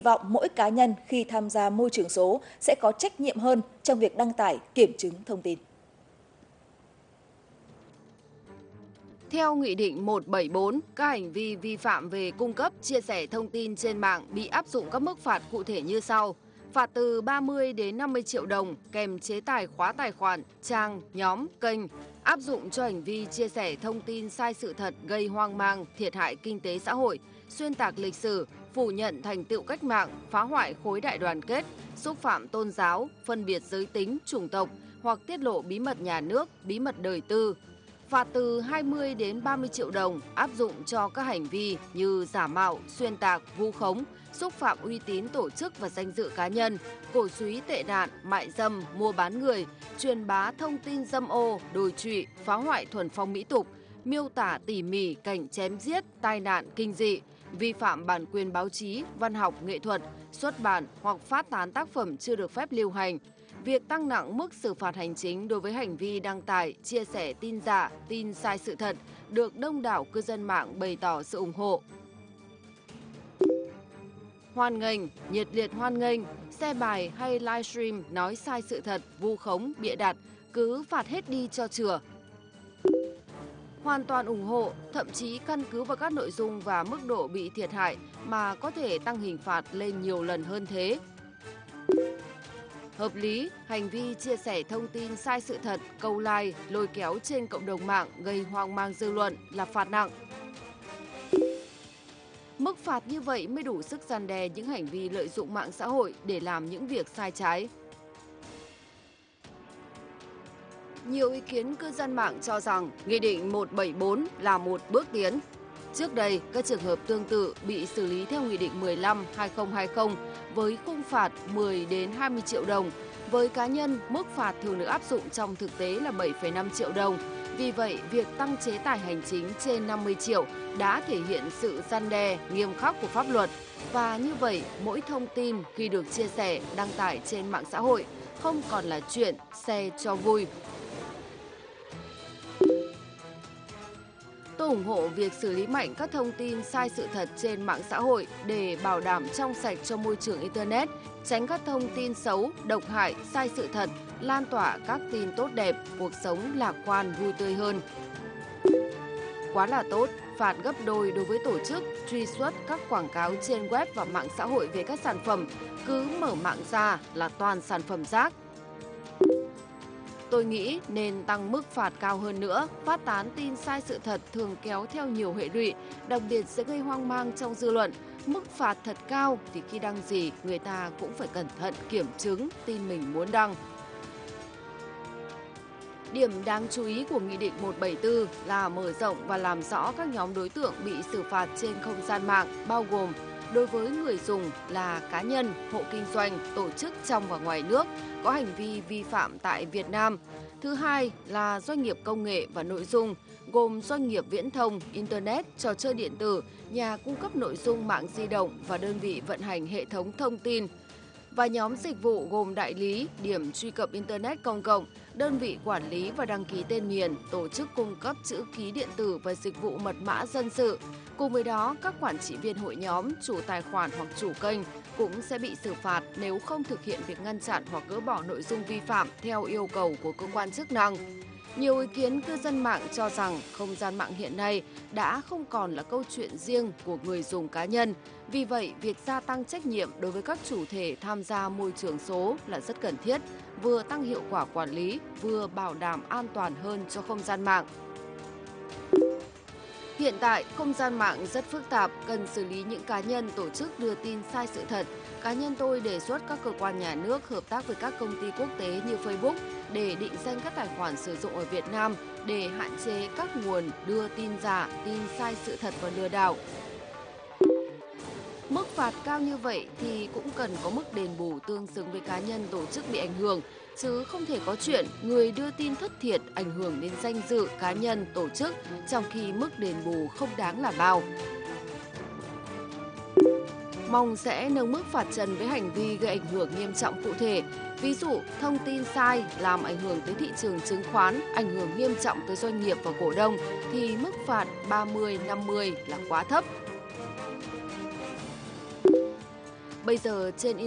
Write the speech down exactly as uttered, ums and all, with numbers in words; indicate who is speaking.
Speaker 1: vọng mỗi cá nhân khi tham gia môi trường số sẽ có trách nhiệm hơn trong việc đăng tải, kiểm chứng thông tin.
Speaker 2: Theo Nghị định một trăm bảy mươi bốn, các hành vi vi phạm về cung cấp, chia sẻ thông tin trên mạng bị áp dụng các mức phạt cụ thể như sau. Phạt từ ba mươi đến năm mươi triệu đồng kèm chế tài khóa tài khoản, trang, nhóm, kênh, áp dụng cho hành vi chia sẻ thông tin sai sự thật gây hoang mang, thiệt hại kinh tế xã hội, xuyên tạc lịch sử, phủ nhận thành tựu cách mạng, phá hoại khối đại đoàn kết, xúc phạm tôn giáo, phân biệt giới tính, chủng tộc hoặc tiết lộ bí mật nhà nước, bí mật đời tư. Phạt từ hai mươi đến ba mươi triệu đồng áp dụng cho các hành vi như giả mạo, xuyên tạc, vu khống, xúc phạm uy tín tổ chức và danh dự cá nhân, cổ súy tệ nạn, mại dâm, mua bán người, truyền bá thông tin dâm ô, đồi trụy, phá hoại thuần phong mỹ tục, miêu tả tỉ mỉ cảnh chém giết, tai nạn, kinh dị, vi phạm bản quyền báo chí, văn học, nghệ thuật, xuất bản hoặc phát tán tác phẩm chưa được phép lưu hành. Việc tăng nặng mức xử phạt hành chính đối với hành vi đăng tải, chia sẻ tin giả, tin sai sự thật được đông đảo cư dân mạng bày tỏ sự ủng hộ. Hoan nghênh, nhiệt liệt hoan nghênh, xe bài hay livestream nói sai sự thật, vu khống, bịa đặt, cứ phạt hết đi cho chừa. Hoàn toàn ủng hộ, thậm chí căn cứ vào các nội dung và mức độ bị thiệt hại mà có thể tăng hình phạt lên nhiều lần hơn thế. Hợp lý, hành vi chia sẻ thông tin sai sự thật, câu like, lôi kéo trên cộng đồng mạng gây hoang mang dư luận là phạt nặng. Mức phạt như vậy mới đủ sức răn đe những hành vi lợi dụng mạng xã hội để làm những việc sai trái. Nhiều ý kiến cư dân mạng cho rằng Nghị định một trăm bảy mươi bốn là một bước tiến. Trước đây, các trường hợp tương tự bị xử lý theo Nghị định mười lăm trên hai nghìn hai mươi với khung phạt mười đến hai mươi triệu đồng. Với cá nhân, mức phạt thường được áp dụng trong thực tế là bảy phẩy năm triệu đồng. Vì vậy, việc tăng chế tài hành chính trên năm mươi triệu đã thể hiện sự răn đe, nghiêm khắc của pháp luật. Và như vậy, mỗi thông tin khi được chia sẻ, đăng tải trên mạng xã hội không còn là chuyện xe cho vui. Tôi ủng hộ việc xử lý mạnh các thông tin sai sự thật trên mạng xã hội để bảo đảm trong sạch cho môi trường Internet, tránh các thông tin xấu, độc hại, sai sự thật, lan tỏa các tin tốt đẹp, cuộc sống lạc quan, vui tươi hơn. Quá là tốt, phạt gấp đôi đối với tổ chức truy xuất các quảng cáo trên web và mạng xã hội về các sản phẩm, cứ mở mạng ra là toàn sản phẩm rác. Tôi nghĩ nên tăng mức phạt cao hơn nữa, phát tán tin sai sự thật thường kéo theo nhiều hệ lụy, đặc biệt sẽ gây hoang mang trong dư luận. Mức phạt thật cao thì khi đăng gì người ta cũng phải cẩn thận kiểm chứng tin mình muốn đăng. Điểm đáng chú ý của Nghị định một trăm bảy mươi bốn là mở rộng và làm rõ các nhóm đối tượng bị xử phạt trên không gian mạng, bao gồm đối với người dùng là cá nhân, hộ kinh doanh, tổ chức trong và ngoài nước có hành vi vi phạm tại Việt Nam. Thứ hai là doanh nghiệp công nghệ và nội dung, gồm doanh nghiệp viễn thông, Internet, trò chơi điện tử, nhà cung cấp nội dung mạng di động và đơn vị vận hành hệ thống thông tin. Và nhóm dịch vụ gồm đại lý, điểm truy cập Internet công cộng, đơn vị quản lý và đăng ký tên miền, tổ chức cung cấp chữ ký điện tử và dịch vụ mật mã dân sự. Cùng với đó, các quản trị viên hội nhóm, chủ tài khoản hoặc chủ kênh cũng sẽ bị xử phạt nếu không thực hiện việc ngăn chặn hoặc gỡ bỏ nội dung vi phạm theo yêu cầu của cơ quan chức năng. Nhiều ý kiến cư dân mạng cho rằng không gian mạng hiện nay đã không còn là câu chuyện riêng của người dùng cá nhân. Vì vậy, việc gia tăng trách nhiệm đối với các chủ thể tham gia môi trường số là rất cần thiết, vừa tăng hiệu quả quản lý, vừa bảo đảm an toàn hơn cho không gian mạng. Hiện tại, không gian mạng rất phức tạp, cần xử lý những cá nhân, tổ chức đưa tin sai sự thật. Cá nhân tôi đề xuất các cơ quan nhà nước hợp tác với các công ty quốc tế như Facebook để định danh các tài khoản sử dụng ở Việt Nam để hạn chế các nguồn đưa tin giả, tin sai sự thật và lừa đảo. Mức phạt cao như vậy thì cũng cần có mức đền bù tương xứng với cá nhân, tổ chức bị ảnh hưởng, chứ không thể có chuyện người đưa tin thất thiệt ảnh hưởng đến danh dự cá nhân, tổ chức, trong khi mức đền bù không đáng là bao. Mong sẽ nâng mức phạt trần với hành vi gây ảnh hưởng nghiêm trọng cụ thể. Ví dụ, thông tin sai làm ảnh hưởng tới thị trường chứng khoán, ảnh hưởng nghiêm trọng tới doanh nghiệp và cổ đông thì mức phạt ba mươi, năm mươi là quá thấp. Bây giờ trên